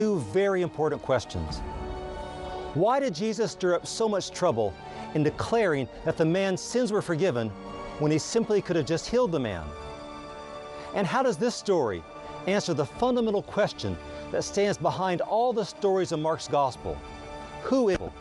Two very important questions. Why did Jesus stir up so much trouble in declaring that the man's sins were forgiven when he simply could have just healed the man? And how does this story answer the fundamental question that stands behind all the stories of Mark's gospel? Who is